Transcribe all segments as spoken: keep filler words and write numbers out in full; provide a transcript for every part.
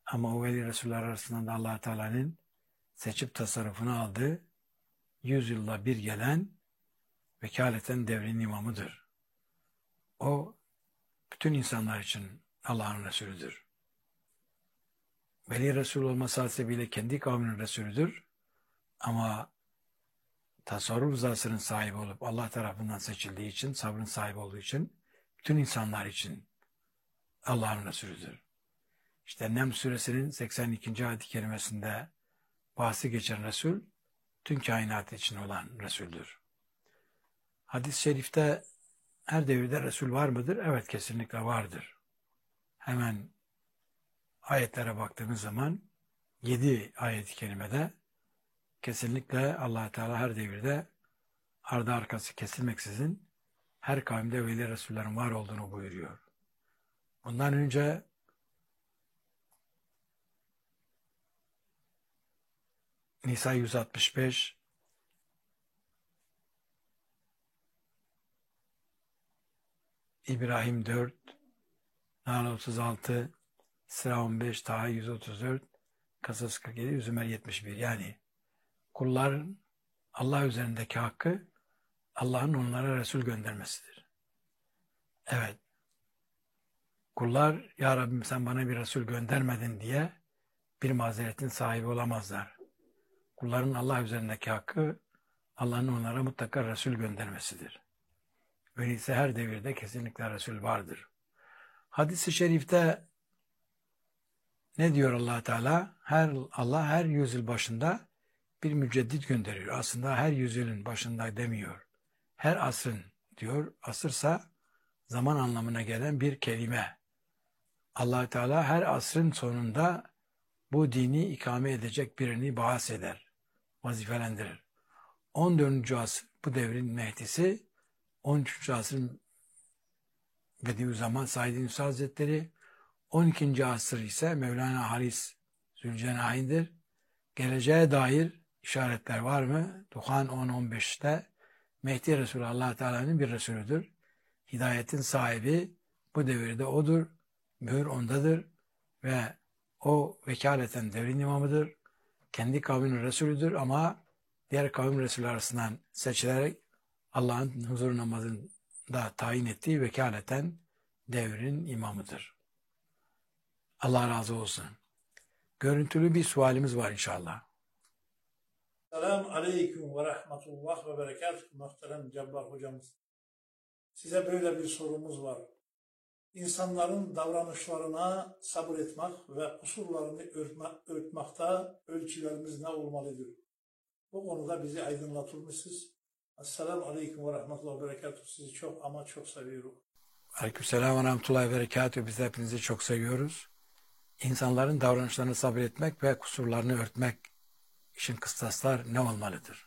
Ama o veli Resuller arasından da Allah Teala'nın seçip tasarrufunu aldığı yüzyılda bir gelen vekaleten devrin imamıdır. O bütün insanlar için Allah'ın Resulüdür. Veli Resul olması hasebiyle kendi kavminin Resulüdür. Ama tasarruf zatının sahibi olup Allah tarafından seçildiği için, sabrın sahibi olduğu için bütün insanlar için Allah'ın Resulüdür. İşte Nem suresinin seksen ikinci ayet-i kerimesinde bahsi geçen Resul, tüm kainat için olan Resul'dür. Hadis-i şerifte her devirde Resul var mıdır? Evet, kesinlikle vardır. Hemen ayetlere baktığımız zaman yedi ayet-i kerimede kesinlikle Allah Teala her devirde ardı arkası kesilmeksizin her kavimde veli Resullerin var olduğunu buyuruyor. Bundan önce Nisa yüz altmış beş, İbrahim dört, Nahl otuz altı, Sıra on beş, Taha yüz otuz dört, Kasas kırk yedi, Zümer yetmiş bir. Yani kulların Allah üzerindeki hakkı Allah'ın onlara Resul göndermesidir. Evet. Kullar ya Rabbim sen bana bir Resul göndermedin diye bir mazeretin sahibi olamazlar. Kulların Allah üzerindeki hakkı Allah'ın onlara mutlaka Resul göndermesidir. Öyleyse her devirde kesinlikle Resul vardır. Hadis-i şerifte ne diyor Allah Teala? Her Allah her yüzyıl başında bir müceddit gönderiyor. Aslında her yüzyılın başında demiyor. Her asrın diyor. Asırsa zaman anlamına gelen bir kelime. Allah Teala her asrın sonunda bu dini ikame edecek birini bahs eder, vazifelendirir. on dördüncü asır bu devrin Mehdisi, on üçüncü asrın Bediüzzaman Said Nursi Hazretleri, on ikinci asır ise Mevlana Haris Zülcenahin'dir. Geleceğe dair işaretler var mı? Duhan on on beşte Mehdi Resulü Allah Teala'nın bir Resulüdür. Hidayetin sahibi bu devirde odur. Mühür ondadır ve o vekaleten devrin imamıdır. Kendi kavminin Resulüdür ama diğer kavim Resulü arasından seçilerek Allah'ın huzur namazında tayin ettiği vekaleten devrin imamıdır. Allah razı olsun. Görüntülü bir sualimiz var inşallah. Selamun Aleyküm ve Rahmetullah ve Berekatuhu muhterem Cabbar hocamız. Size böyle bir sorumuz var. İnsanların davranışlarına sabır etmek ve kusurlarını örtme, örtmekte ölçülerimiz ne olmalıdır? Bu konuda bizi aydınlatır mısınız? Esselamu Aleyküm ve Rahmetullah ve Berekatuhu. Sizi çok ama çok seviyorum. Aleykümselam ve Rahmetullahi ve Berekatuhu. Biz de hepinizi çok seviyoruz. İnsanların davranışlarını sabretmek ve kusurlarını örtmek için kıstaslar ne olmalıdır?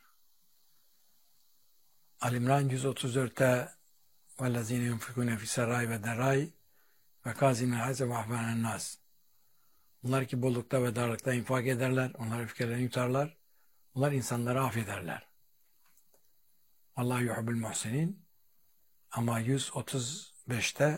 Al-İmran yüz otuz dörtte وَالَّذ۪ينَ يُنْفِقُونَ فِي سَرَّاءِ وَدَرَّاءِ وَكَازِمِينَ الْغَيْظَ وَعَفَوْنَ النَّاسِ. Onlar ki bollukta ve darlıkta infak ederler, onlar öfkelerini yutarlar, onlar insanları affederler. Allah yuhibbul muhsinin. Ama yüz otuz beşte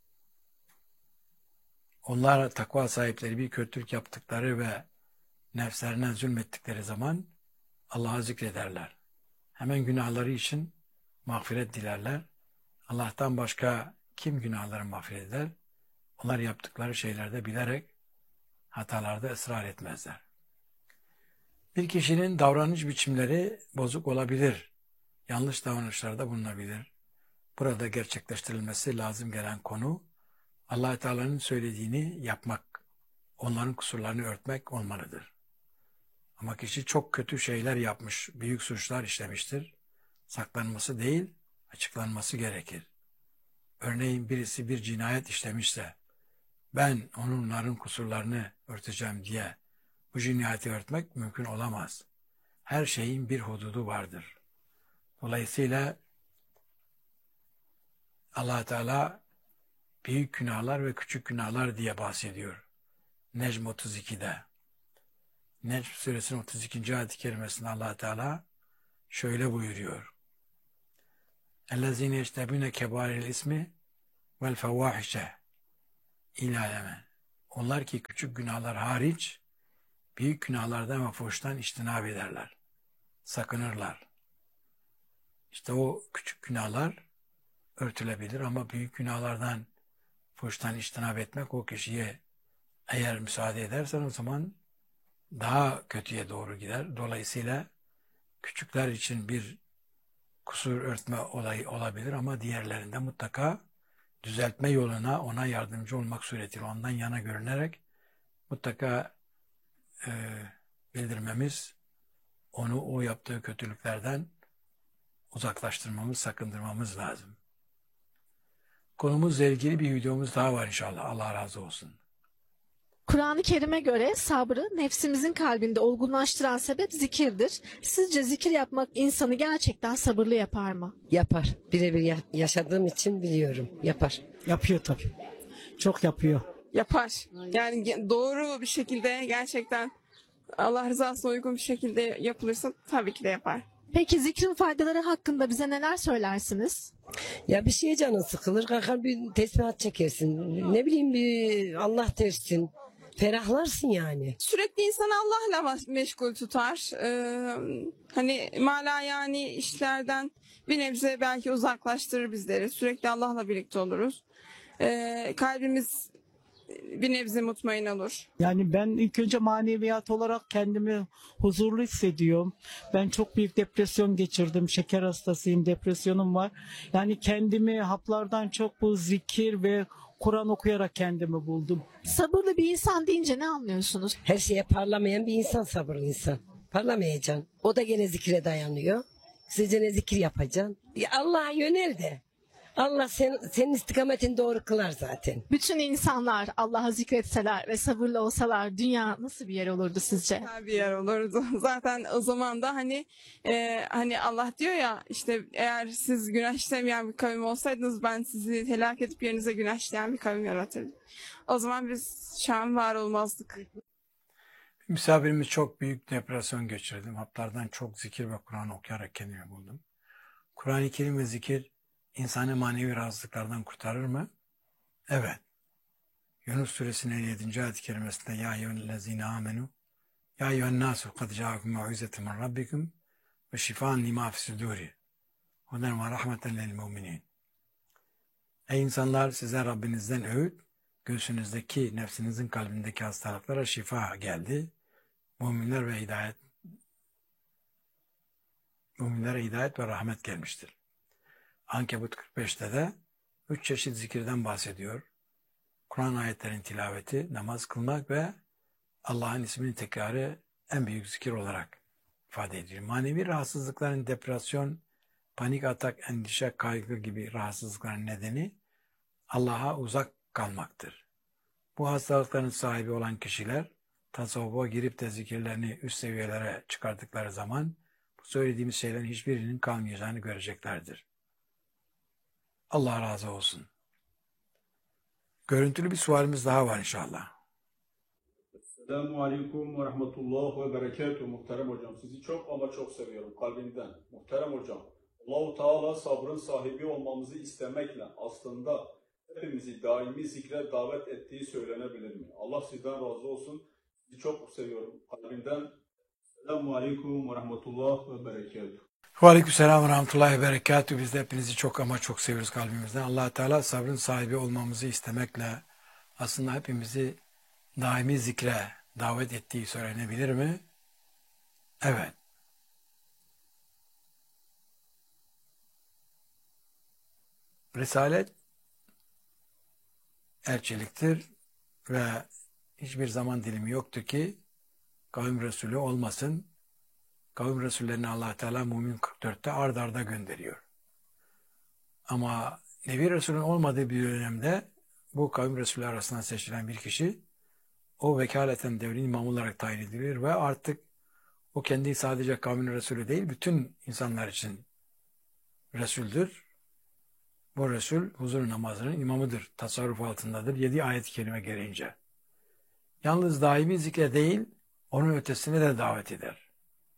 onlar takva sahipleri bir kötülük yaptıkları ve nefslerine zulmettikleri zaman Allah'a zikrederler. Hemen günahları için mağfiret dilerler. Allah'tan başka kim günahları mağfiret eder? Onlar yaptıkları şeylerde bilerek hatalarda ısrar etmezler. Bir kişinin davranış biçimleri bozuk olabilir. Yanlış davranışlarda bulunabilir. Burada gerçekleştirilmesi lazım gelen konu Allah Teala'nın söylediğini yapmak, onların kusurlarını örtmek olmalıdır. Ama kişi çok kötü şeyler yapmış, büyük suçlar işlemiştir. Saklanması değil, açıklanması gerekir. Örneğin birisi bir cinayet işlemişse, ben onların kusurlarını örteceğim diye bu cinayeti örtmek mümkün olamaz. Her şeyin bir hududu vardır. Dolayısıyla Allah Teala büyük günahlar ve küçük günahlar diye bahsediyor. Necm otuz ikide. Necm suresinin otuz ikinci ayet-i kerimesinde Allah Teala şöyle buyuruyor. اَلَّذ۪ينَ يَجْتَبُونَ كَبَارِ الْاِسْمِ وَالْفَوَاحِشَ اِلَى يَمَنْ. Onlar ki küçük günahlar hariç büyük günahlardan ve fuhuştan içtinab ederler. Sakınırlar. İşte o küçük günahlar örtülebilir ama büyük günahlardan, fuhuştan içtinab etmek o kişiye eğer müsaade edersen o zaman daha kötüye doğru gider. Dolayısıyla küçükler için bir kusur örtme olayı olabilir ama diğerlerinde mutlaka düzeltme yoluna ona yardımcı olmak suretiyle ondan yana görünerek mutlaka e, bildirmemiz, onu o yaptığı kötülüklerden uzaklaştırmamız, sakındırmamız lazım. Konumuzla ilgili bir videomuz daha var inşallah. Allah razı olsun. Kur'an-ı Kerim'e göre sabrı nefsimizin kalbinde olgunlaştıran sebep zikirdir. Sizce zikir yapmak insanı gerçekten sabırlı yapar mı? Yapar. Birebir ya- yaşadığım için biliyorum. Yapar. Yapıyor tabii. Çok yapıyor. Yapar. Yani ge- doğru bir şekilde gerçekten Allah rızasına uygun bir şekilde yapılırsa tabii ki de yapar. Peki zikrin faydaları hakkında bize neler söylersiniz? Ya bir şeye canın sıkılır, kalkar bir tesbihat çekersin. Ne bileyim bir Allah dersin. Ferahlarsın yani. Sürekli insanı Allah'la mas- meşgul tutar. Ee, hani mala yani işlerden bir nebze belki uzaklaştırır bizleri. Sürekli Allah'la birlikte oluruz. Ee, kalbimiz bir nebze mutmain olur. Yani ben ilk önce maneviyat olarak kendimi huzurlu hissediyorum. Ben çok büyük depresyon geçirdim. Şeker hastasıyım, depresyonum var. Yani kendimi haplardan çok bu zikir ve Kur'an okuyarak kendimi buldum. Sabırlı bir insan deyince ne anlıyorsunuz? Her şeye parlamayan bir insan, sabırlı insan. Parlamayacaksın. O da gene zikire dayanıyor. Sizce ne zikir yapacaksın? Ya Allah'a yönel de. Allah sen, senin istikametini doğru kılar zaten. Bütün insanlar Allah'a zikretseler ve sabırlı olsalar dünya nasıl bir yer olurdu sizce? Güzel bir yer olurdu. Zaten o zaman da hani e, hani Allah diyor ya işte eğer siz günah işlemeyen bir kavim olsaydınız ben sizi helak edip yerinize günah işleyen bir kavim yaratırdım. O zaman biz şu an var olmazdık. Misafirimiz çok büyük depresyon geçirdim. Haplardan çok zikir ve Kur'an okuyarak kendimi buldum. Kur'an-ı Kerim ve zikir insanı manevi rahatsızlıklardan kurtarır mı? Evet. Yunus suresinin yedinci ayet-i kerimesinde Ya eyyühellezine amenu Ya eyyühennâsu kad câakum mev'izetun min rabbikum ve şifâen limâ fisudûri huden ve rahmeten lil mu'minin. Ey insanlar, size Rabbinizden öğüt, göğsünüzdeki, nefsinizin kalbindeki hastalıklara şifa geldi. Müminler ve hidayet Müminlere hidayet ve rahmet gelmiştir. Ankebut kırk beşte de üç çeşit zikirden bahsediyor. Kur'an ayetlerin tilaveti, namaz kılmak ve Allah'ın ismini tekrarı en büyük zikir olarak ifade ediyor. Manevi rahatsızlıkların depresyon, panik atak, endişe, kaygı gibi rahatsızlıkların nedeni Allah'a uzak kalmaktır. Bu hastalıkların sahibi olan kişiler tasavvufa girip de zikirlerini üst seviyelere çıkardıkları zaman bu söylediğimiz şeylerin hiçbirinin kalmayacağını göreceklerdir. Allah razı olsun. Görüntülü bir sualimiz daha var inşallah. Selamun Aleyküm ve Rahmetullah ve Berekatuhu muhterem hocam. Sizi çok ama çok seviyorum kalbimden. Muhterem hocam, Allah-u Teala sabrın sahibi olmamızı istemekle aslında hepimizi daimi zikre davet ettiği söylenebilir mi? Allah sizden razı olsun. Sizi çok seviyorum kalbimden. Selamun Aleyküm ve Rahmetullah ve Berekatuhu. Aleykümselam ve rahmetullahi ve berekatuhu. Biz de hepinizi çok ama çok seviyoruz kalbimizden. Allah Teala sabrın sahibi olmamızı istemekle aslında hepimizi daimi zikre davet ettiği söylenebilir mi? Evet. Risalet elçiliktir ve hiçbir zaman dilimi yoktur ki kavim Resulü olmasın. Kavim Resullerini Allah Teala Mümin kırk dörtte ard arda gönderiyor. Ama Nebi Resulün olmadığı bir dönemde bu kavim Resulü arasından seçilen bir kişi o vekaleten devrin imamı olarak tayin ediliyor ve artık o kendi sadece kavmin Resulü değil, bütün insanlar için Resul'dür. Bu Resul huzur namazının imamıdır, tasarruf altındadır. Yedi ayet-i kerime gereğince. Yalnız daimi zikre değil, onun ötesine de davet eder.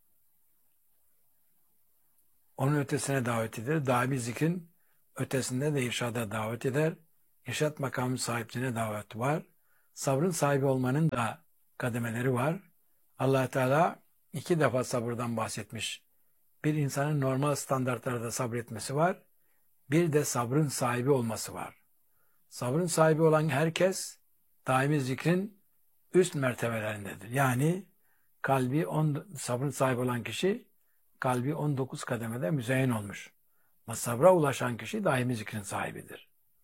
Onun ötesine davet eder. Daimi zikrin ötesinde de irşada davet eder. İrşad makamı sahipliğine davet var. Sabrın sahibi olmanın da kademeleri var. Allah Teala iki defa sabırdan bahsetmiş. Bir insanın normal standartlarda sabretmesi var. Bir de sabrın sahibi olması var. Sabrın sahibi olan herkes daimi zikrin üst mertebelerindedir. Yani kalbi on, sabrın sahibi olan kişi kalbi on dokuz kademede müzeyyen olmuş. Ama sabra ulaşan kişi daimi zikrin sahibidir.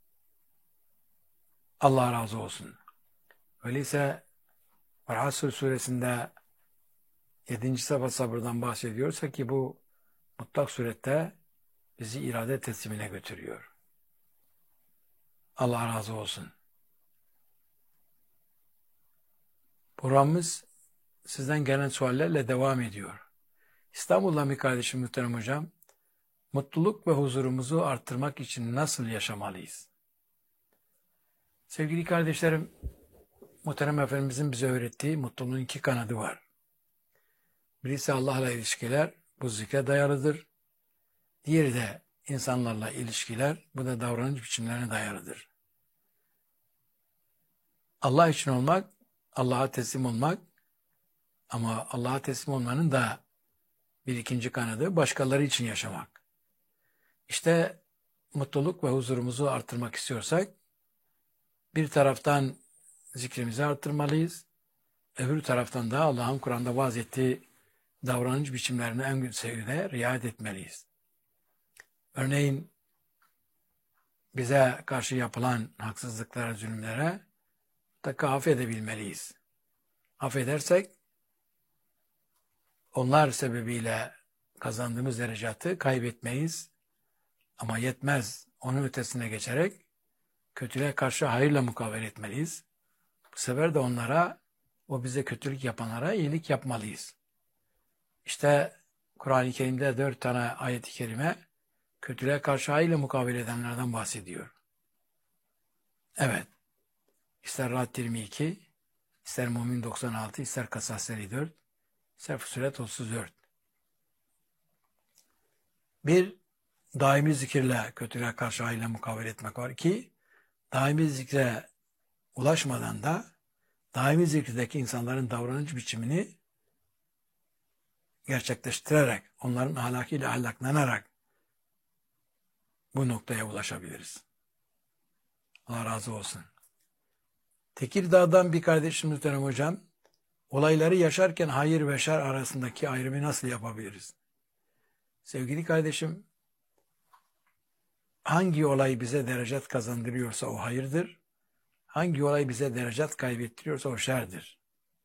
Allah razı olsun. Öyleyse Asr suresinde yedinci sabah sabırdan bahsediyorsa ki bu mutlak surette bizi irade teslimine götürüyor. Allah razı olsun. Programımız sizden gelen suallerle devam ediyor. İstanbul'dan bir kardeşim muhterem hocam, mutluluk ve huzurumuzu arttırmak için nasıl yaşamalıyız? Sevgili kardeşlerim, muhterem Efendimizin bize öğrettiği mutluluğun iki kanadı var. Birisi Allah'la ilişkiler, bu zikre dayalıdır. Diğeri de insanlarla ilişkiler, bu da davranış biçimlerine dayalıdır. Allah için olmak, Allah'a teslim olmak, ama Allah'a teslim olmanın da bir ikinci kanadı başkaları için yaşamak. İşte mutluluk ve huzurumuzu artırmak istiyorsak, bir taraftan zikrimizi artırmalıyız, öbür taraftan da Allah'ın Kur'an'da vaaz ettiği davranış biçimlerine en seviyede riayet etmeliyiz. Örneğin bize karşı yapılan haksızlıklara, zulümlere mutlaka affedebilmeliyiz. Affedersek onlar sebebiyle kazandığımız derecatı kaybetmeyiz. Ama yetmez. Onun ötesine geçerek kötülüğe karşı hayırla mukabele etmeliyiz. Bu sefer de onlara, o bize kötülük yapanlara iyilik yapmalıyız. İşte Kur'an-ı Kerim'de dört tane ayet-i kerime kötülüğe karşı hayırla mukabele edenlerden bahsediyor. Evet. İster Ra'd yirmi iki, ister Mümin doksan altı, ister Kasas elli dört, ister Fussilet otuz dört. Bir, daimi zikirle kötülüğe karşı hayırla mukabele etmek var. İki, daimi zikre ulaşmadan da daimi zikirdeki insanların davranış biçimini gerçekleştirerek, onların ahlakıyla ahlaklanarak bu noktaya ulaşabiliriz. Allah razı olsun. Tekirdağ'dan bir kardeşim muhterem hocam, olayları yaşarken hayır ve şer arasındaki ayrımı nasıl yapabiliriz? Sevgili kardeşim, hangi olay bize derecat kazandırıyorsa o hayırdır, hangi olay bize derecat kaybettiriyorsa o şerdir.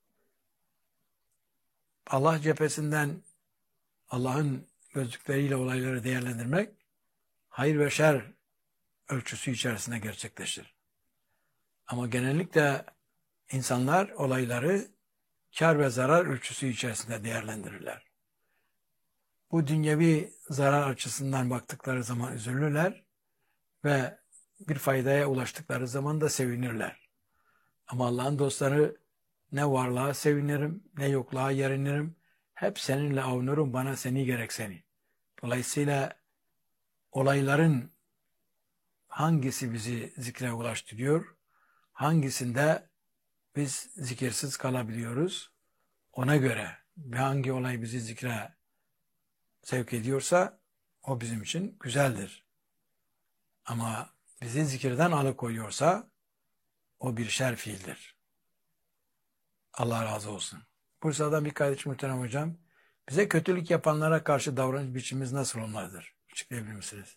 Allah cephesinden Allah'ın gözlükleriyle olayları değerlendirmek, hayır ve şer ölçüsü içerisinde gerçekleşir. Ama genellikle insanlar olayları kar ve zarar ölçüsü içerisinde değerlendirirler. Bu dünyevi zarar açısından baktıkları zaman üzülürler ve bir faydaya ulaştıkları zaman da sevinirler. Ama Allah'ın dostları, ne varlığa sevinirim, ne yokluğa yerinirim, hep seninle avunurum, bana seni gerek seni. Dolayısıyla olayların hangisi bizi zikre ulaştırıyor, hangisinde biz zikirsiz kalabiliyoruz, ona göre hangi olay bizi zikre sevk ediyorsa o bizim için güzeldir. Ama bizi zikirden alıkoyuyorsa o bir şer fiildir. Allah razı olsun. Bursa'dan bir kardeşim muhterem hocam, bize kötülük yapanlara karşı davranış biçimimiz nasıl olmalıdır? Açıklayabilir misiniz?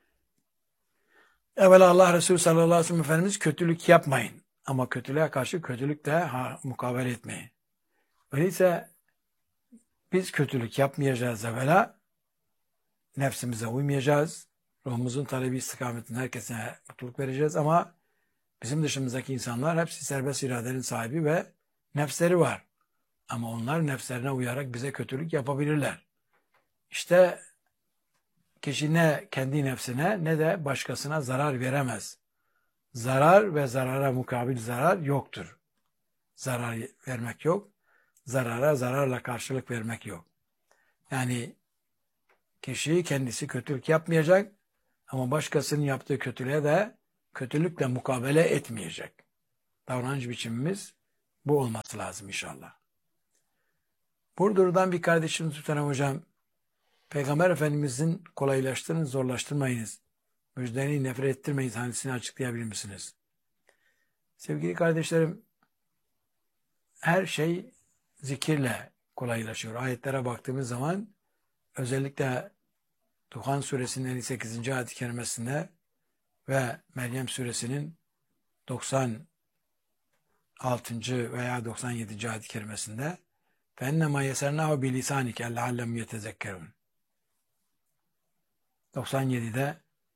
Evvela Allah Resulü sallallahu aleyhi ve sellem Efendimiz kötülük yapmayın. Ama kötülüğe karşı kötülükle ha, mukabele etmeyin. Öyleyse biz kötülük yapmayacağız evvela, nefsimize uymayacağız, ruhumuzun talebi istikametinde herkese mutluluk vereceğiz ama bizim dışımızdaki insanlar hepsi serbest iradenin sahibi ve nefsleri var. Ama onlar nefslerine uyarak bize kötülük yapabilirler. İşte kişi ne kendi nefsine ne de başkasına zarar veremez. Zarar ve zarara mukabil zarar yoktur. Zarar vermek yok. Zarara zararla karşılık vermek yok. Yani kişi kendisi kötülük yapmayacak ama başkasının yaptığı kötülüğe de kötülükle mukabele etmeyecek. davranış biçimimiz bu olması lazım inşallah. Burdur'dan bir kardeşimiz Muhterem Hocam, Peygamber Efendimizin kolaylaştırın, zorlaştırmayınız, müjdeleyin, nefret ettirmeyiz hadisini açıklayabilir misiniz? Sevgili kardeşlerim, her şey zikirle kolaylaşıyor. Ayetlere baktığımız zaman özellikle Duhan suresinin elli sekizinci ayet-i kerimesinde ve Meryem suresinin doksan altıncı veya doksan yedinci ayet-i kerimesinde فَاَنَّمَا يَسَرْنَاهُ بِلِسَانِكَ لَعَلَّمْ يَتَذَكَّرُونَ doksan yedide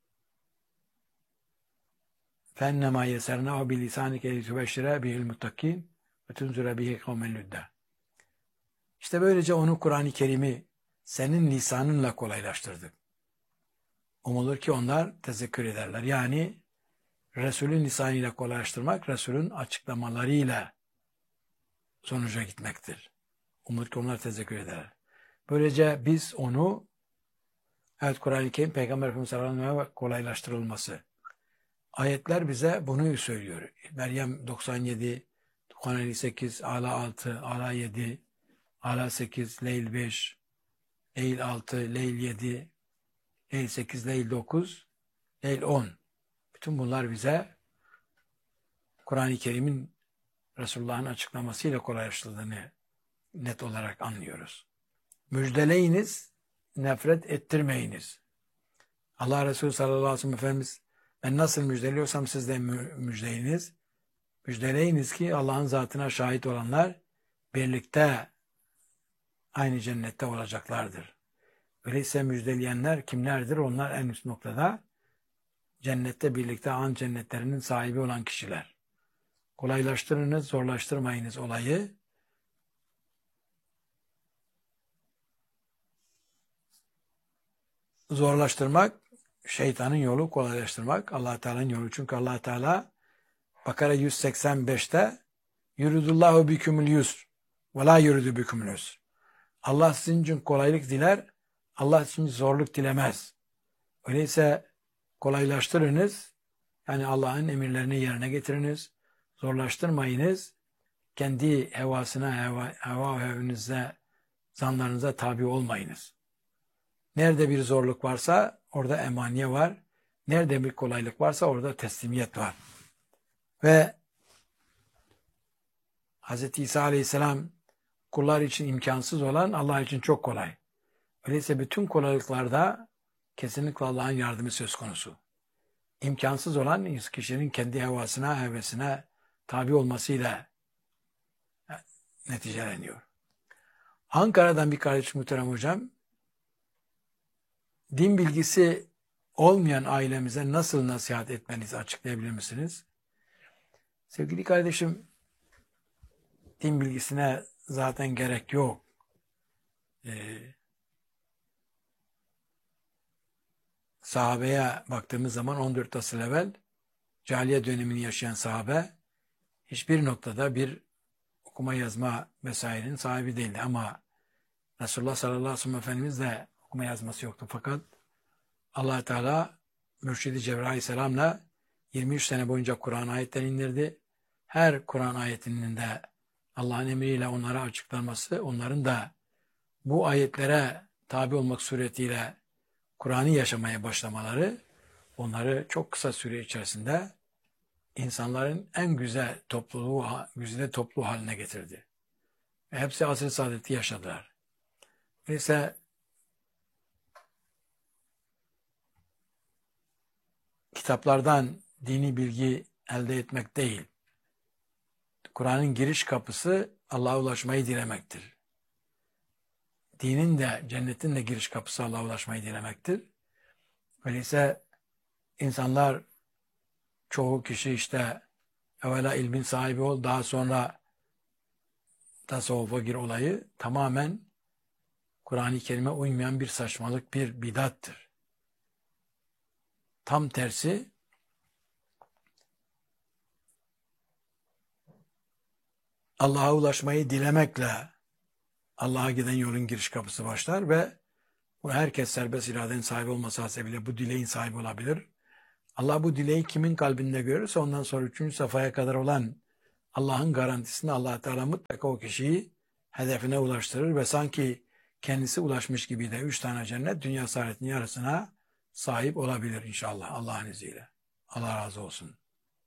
فَاَنَّمَا يَسَرْنَاهُ بِلِسَانِكَ لِتُبَشِّرَ بِهِ الْمُتَّقِينَ وَتُنْزُرَ بِهِ قَوْمًا لُدَّ. İşte böylece onu, Kur'an-ı Kerim'i senin lisanınla kolaylaştırdık. Umulur ki onlar tezekkür ederler. Yani Resul'ün lisanıyla kolaylaştırmak, Resul'ün açıklamalarıyla sonuca gitmektir. Umulur ki onlar tezekkür ederler. Böylece biz onu, evet, Kur'an-ı Kerim Peygamber Efendimiz sallallahu aleyhi ve sellem kolaylaştırılması. Ayetler bize bunu söylüyor. Meryem doksan yedi, Duhan elli sekiz, Ala altı, Ala yedi, Ala sekiz, Leyl beş, Leyl altı, Leyl yedi, Leyl sekiz, Leyl dokuz, Leyl on. Bütün bunlar bize Kur'an-ı Kerim'in Resulullah'ın açıklamasıyla kolaylaştırdığını net olarak anlıyoruz. Müjdeleyiniz, nefret ettirmeyiniz. Allah Resulü sallallahu aleyhi ve sellem Efendimiz, ben nasıl müjdeliyorsam siz de müjdeleyiniz. Müjdeleyiniz ki Allah'ın zatına şahit olanlar birlikte aynı cennette olacaklardır. Öyleyse müjdeleyenler kimlerdir? Onlar en üst noktada cennette birlikte an cennetlerinin sahibi olan kişiler. Kolaylaştırınız, zorlaştırmayınız olayı. Zorlaştırmak şeytanın yolu, kolaylaştırmak Allah Teala'nın yolu. Çünkü Allah Teala Bakara yüz seksen beşte yuridullahu bikumul yusr ve la yuridu bikumul usr. Allah sizin için kolaylık diler, Allah sizin için zorluk dilemez. Öyleyse kolaylaştırınız, yani Allah'ın emirlerini yerine getiriniz, zorlaştırmayınız, kendi hevasına, heva, heva hevinize, zanlarınıza tabi olmayınız. Nerede bir zorluk varsa orada emaniye var, nerede bir kolaylık varsa orada teslimiyet var. Ve Hz. İsa Aleyhisselam kullar için imkansız olan Allah için çok kolay. Öyleyse bütün kolaylıklarda kesinlikle Allah'ın yardımı söz konusu. İmkansız olan kişinin kendi hevasına, hevesine tabi olmasıyla neticeleniyor. Ankara'dan bir kardeş Muhterem Hocam, din bilgisi olmayan ailemize nasıl nasihat etmenizi açıklayabilir misiniz? Sevgili kardeşim, din bilgisine zaten gerek yok. Ee, sahabeye baktığımız zaman on dört asır evvel cahiliye dönemini yaşayan sahabe hiçbir noktada bir okuma yazma vesairenin sahibi değildi. Ama Resulullah sallallahu aleyhi ve sellem Efendimiz de okuma yazması yoktu. Fakat Allah Teala Mürşid-i Cebrail aleyhisselamla yirmi üç sene boyunca Kur'an ayetlerini indirdi. Her Kur'an ayetinin de Allah'ın emriyle onlara açıklanması, onların da bu ayetlere tabi olmak suretiyle Kur'an'ı yaşamaya başlamaları, onları çok kısa süre içerisinde insanların en güzel topluluğu, güzide topluluğu haline getirdi. Ve hepsi asr-ı saadeti yaşadılar. Öyleyse kitaplardan dini bilgi elde etmek değil, Kur'an'ın giriş kapısı Allah'a ulaşmayı dilemektir. Dinin de, cennetin de giriş kapısı Allah'a ulaşmayı dilemektir. Öyleyse insanlar, çoğu kişi işte evvela ilmin sahibi ol, daha sonra tasavvufa gir olayı tamamen Kur'an-ı Kerim'e uymayan bir saçmalık, bir bidattır. Tam tersi, Allah'a ulaşmayı dilemekle Allah'a giden yolun giriş kapısı başlar ve bu herkes serbest iradenin sahibi olması hasebiyle bu dileğin sahibi olabilir. Allah bu dileği kimin kalbinde görürse ondan sonra üçüncü safhaya kadar olan Allah'ın garantisini Allah Teala mutlaka o kişiyi hedefine ulaştırır ve sanki kendisi ulaşmış gibi de üç tane cennet dünya saadetinin yarısına sahip olabilir inşallah Allah'ın izniyle. Allah razı olsun.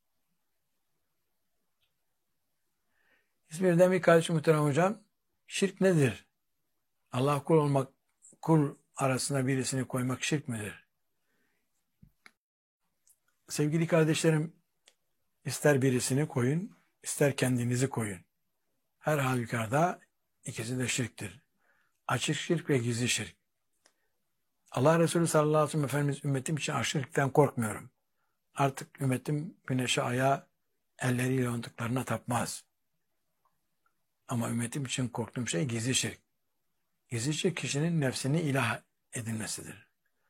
İzmir'den bir kardeşim muhterem hocam, şirk nedir? Allah kul olmak, kul arasına birisini koymak şirk midir? Sevgili kardeşlerim, ister birisini koyun, ister kendinizi koyun. Her halükarda ikisi de şirktir. Açık şirk ve gizli şirk. Allah Resulü sallallahu aleyhi ve sellem Efendimiz ümmetim için aşırılıktan korkmuyorum. Artık ümmetim güneşe, aya, elleriyle onduklarına tapmaz. Ama ümmetim için korktuğum şey gizli şirk. Gizli şirk kişinin nefsini ilah edinmesidir.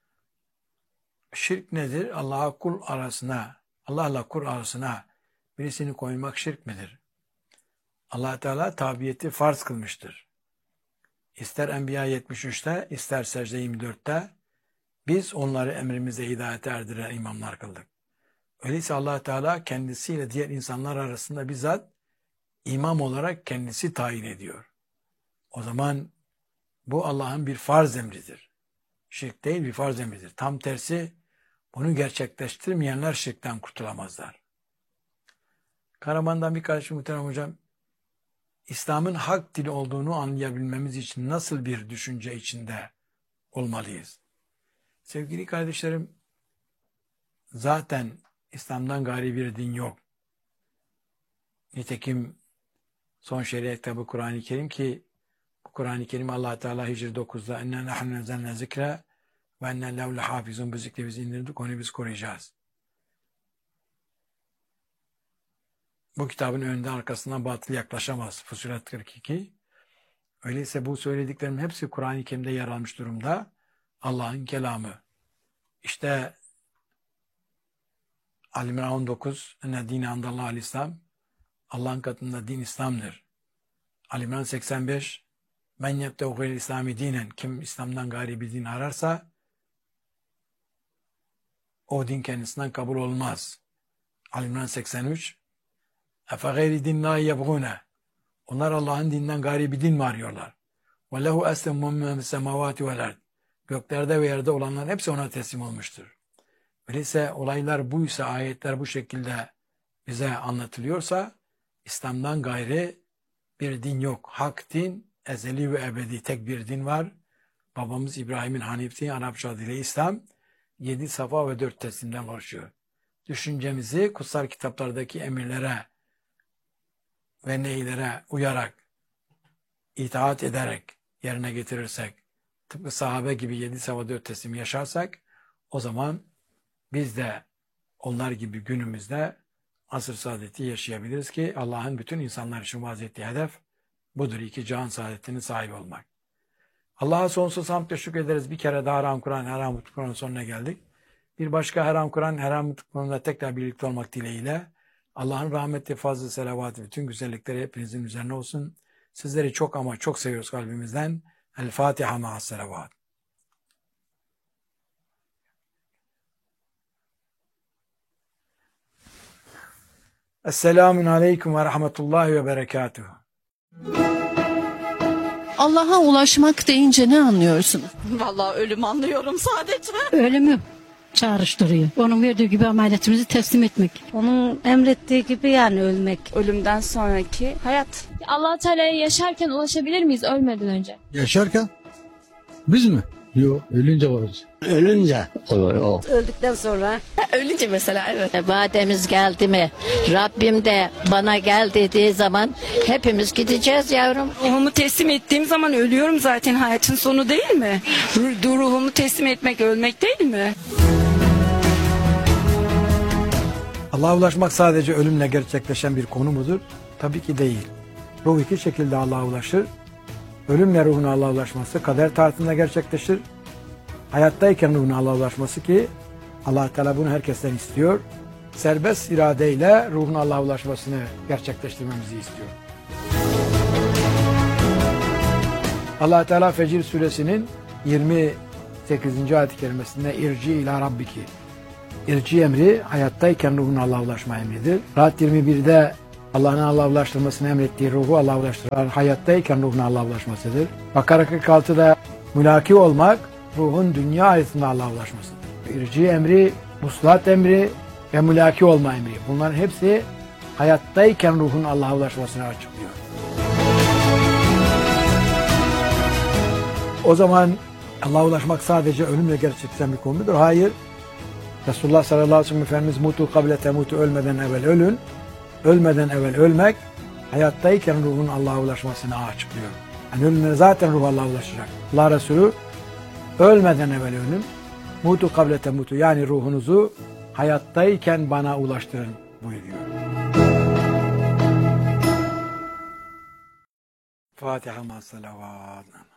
Şirk nedir? Allah'a kul arasına, Allah'la kul arasına birisini koymak şirk midir? Allah Teala tabiyeti farz kılmıştır. İster Enbiya yetmiş üçte, ister Secde yirmi dörtte biz onları emrimize hidayete erdiren imamlar kıldık. Öyleyse Allah Teala kendisiyle diğer insanlar arasında bizzat imam olarak kendisi tayin ediyor. O zaman bu Allah'ın bir farz emridir. Şirk değil, bir farz emridir. Tam tersi, bunu gerçekleştirmeyenler şirkten kurtulamazlar. Karaman'dan bir kardeşim muhterem hocam, İslam'ın hak dili olduğunu anlayabilmemiz için nasıl bir düşünce içinde olmalıyız? Sevgili kardeşlerim, zaten İslam'dan gayri bir din yok. Nitekim son şeriat kitabı Kur'an-ı Kerim ki bu Kur'an-ı Kerim Allah Teala Hicr dokuzda "Enne nahnu nezzelne zikre ve enne lehu lehafizun" bu zikri biz indirdik, onu biz koruyacağız. Bu kitabın önünde arkasından batıl yaklaşamaz. Fussilet kırk iki. Öyleyse bu söylediklerimin hepsi Kur'an-ı Kerim'de yer almış durumda. Allah'ın kelamı. İşte Al-İmran on dokuz "Enne dîne andallâhul İslam" Allah'ın katında din İslam'dır. Al-İmran seksen beş "Men yebtehu gayril İslami dinen" kim İslam'dan gayri bir din ararsa o din kendisinden kabul olmaz. Al-İmran seksen üç "Efe gayri dinlâhi yebgûne" onlar Allah'ın dininden gayri bir din mi arıyorlar? "Ve lehu eslemu men semâvâti vel ard" göklerde ve yerde olanların hepsi ona teslim olmuştur. Öyleyse olaylar buysa, ayetler bu şekilde bize anlatılıyorsa İslam'dan gayri bir din yok. Hak din, ezeli ve ebedi tek bir din var. Babamız İbrahim'in Hanif dini, Arapça adıyla İslam, yedi safa ve dört teslimden oluşuyor. Düşüncemizi kutsal kitaplardaki emirlere ve neylere uyarak, itaat ederek yerine getirirsek, tıpkı sahabe gibi yedi safa dört teslim yaşarsak, o zaman biz de onlar gibi günümüzde asr saadeti yaşayabiliriz ki Allah'ın bütün insanlar için vaaz ettiği hedef budur. İki cihan saadetinin sahibi olmak. Allah'a sonsuz hamd ve şükrederiz. Bir kere daha Haram Kur'an, Haram Kur'an'ın sonuna geldik. Bir başka Haram Kur'an, Haram Kur'an'la tekrar birlikte olmak dileğiyle Allah'ın rahmeti, fazlı, selavatı, bütün güzellikleri hepinizin üzerine olsun. Sizleri çok ama çok seviyoruz kalbimizden. El Fatiha ma'as selavat. Esselamun aleyküm ve rahmetullahi ve berekatuhu. Allah'a ulaşmak deyince ne anlıyorsunuz? Vallahi ölüm anlıyorum sadece. Ölümü çağrıştırıyor. Onun verdiği gibi ameliyatımızı teslim etmek. Onun emrettiği gibi yani ölmek. Ölümden sonraki hayat. Allah Teala'ya yaşarken ulaşabilir miyiz ölmeden önce? Yaşarken? Biz mi? Yok, ölünce varız. Ölünce olur o. Öldükten sonra. Ölünce mesela evet. Vademiz geldi mi? Rabbim de bana gel dediği zaman hepimiz gideceğiz yavrum. Ruhumu teslim ettiğim zaman ölüyorum zaten, hayatın sonu değil mi? Ruhumu teslim etmek ölmek değil mi? Allah'a ulaşmak sadece ölümle gerçekleşen bir konu mudur? Tabii ki değil. Ruh iki şekilde Allah'a ulaşır. Ölümle ruhun Allah'a ulaşması kader taatında gerçekleşir. Hayattayken ruhun Allah'a ulaşması ki Allah Teala bunu herkesten istiyor. Serbest iradeyle ruhun Allah'a ulaşmasını gerçekleştirmemizi istiyor. Allah Teala Fecir suresinin yirmi sekizinci ayet-i kerimesinde irci ila rabbiki. İrci emri hayattayken ruhun Allah'a ulaşma emridir. Rahat yirmi birde Allah'ın Allah'laştırmasını emrettiği ruhu Allah'laştıran hayattayken ruhuna Allah'laşmasıdır. Bakara kırk altıda mülaki olmak ruhun dünya hayatında Allah'laşmasıdır. İrci emri, muslat emri ve mülaki olma emri. Bunların hepsi hayattayken ruhun Allah'a ulaşmasını açıklıyor. O zaman Allah'a ulaşmak sadece ölümle gerçekleşen bir konu mudur? Hayır. Resulullah sallallahu aleyhi ve sellem Efendimiz mutu kable temutu, ölmeden evvel ölün. Ölmeden evvel ölmek hayattayken ruhun Allah'a ulaşmasını açıklıyor. Yani ölümle zaten ruh Allah'a ulaşacak. Allah Resulü ölmeden evvel ölün. Mutu kable temutu, yani ruhunuzu hayattayken bana ulaştırın buyuruyor. Fatiha ma salavat.